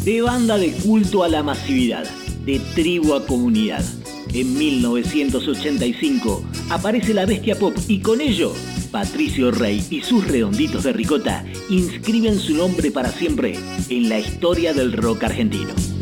De banda de culto a la masividad, de tribu a comunidad. En 1985 aparece la bestia pop y con ello, Patricio Rey y sus redonditos de ricota inscriben su nombre para siempre en la historia del rock argentino.